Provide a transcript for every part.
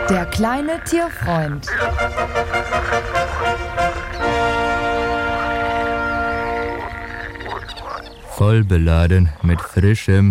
Der kleine Tierfreund. Voll beladen mit frischem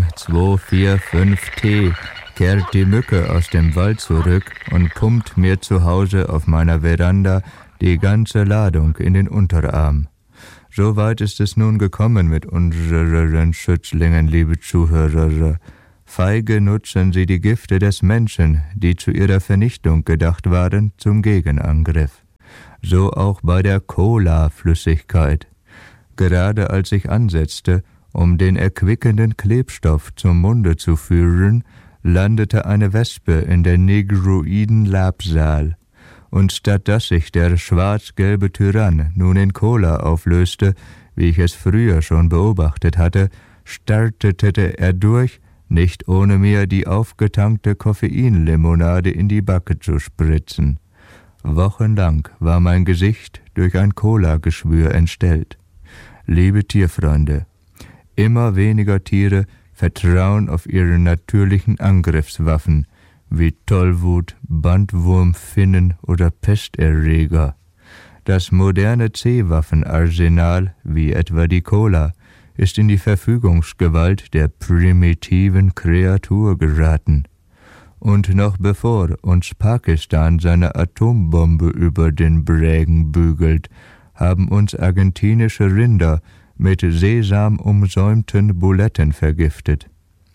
245T kehrt die Mücke aus dem Wald zurück und pumpt mir zu Hause auf meiner Veranda die ganze Ladung in den Unterarm. So weit ist es nun gekommen mit unseren Schützlingen, liebe Zuhörer. Feige nutzen sie die Gifte des Menschen, die zu ihrer Vernichtung gedacht waren, zum Gegenangriff. So auch bei der Cola-Flüssigkeit. Gerade als ich ansetzte, um den erquickenden Klebstoff zum Munde zu führen, landete eine Wespe in der negroiden Labsal. Und statt dass sich der schwarz-gelbe Tyrann nun in Cola auflöste, wie ich es früher schon beobachtet hatte, startete er durch, nicht ohne mir die aufgetankte Koffeinlimonade in die Backe zu spritzen. Wochenlang war mein Gesicht durch ein Cola-Geschwür entstellt. Liebe Tierfreunde, immer weniger Tiere vertrauen auf ihre natürlichen Angriffswaffen, wie Tollwut, Bandwurmfinnen oder Pesterreger. Das moderne C-Waffenarsenal, wie etwa die Cola, ist in die Verfügungsgewalt der primitiven Kreatur geraten. Und noch bevor uns Pakistan seine Atombombe über den Brägen bügelt, haben uns argentinische Rinder mit Sesam umsäumten Buletten vergiftet.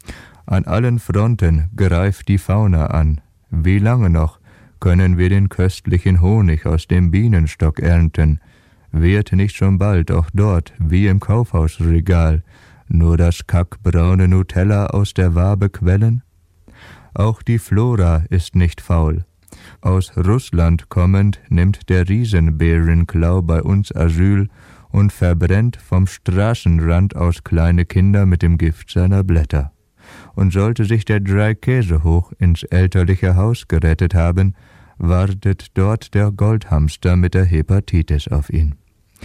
An allen Fronten greift die Fauna an. Wie lange noch können wir den köstlichen Honig aus dem Bienenstock ernten? Wird nicht schon bald auch dort, wie im Kaufhausregal, nur das kackbraune Nutella aus der Wabe quellen? Auch die Flora ist nicht faul. Aus Russland kommend nimmt der Riesenbärenklau bei uns Asyl und verbrennt vom Straßenrand aus kleine Kinder mit dem Gift seiner Blätter. Und sollte sich der Dreikäsehoch ins elterliche Haus gerettet haben, wartet dort der Goldhamster mit der Hepatitis auf ihn.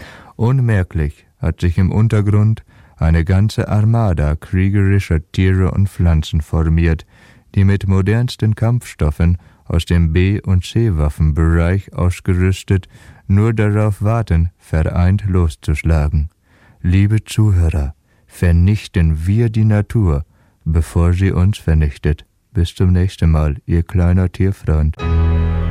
Unmerklich hat sich im Untergrund eine ganze Armada kriegerischer Tiere und Pflanzen formiert, die mit modernsten Kampfstoffen aus dem B- und C-Waffenbereich ausgerüstet nur darauf warten, vereint loszuschlagen. Liebe Zuhörer, vernichten wir die Natur, bevor sie uns vernichtet. Bis zum nächsten Mal, Ihr kleiner Tierfreund.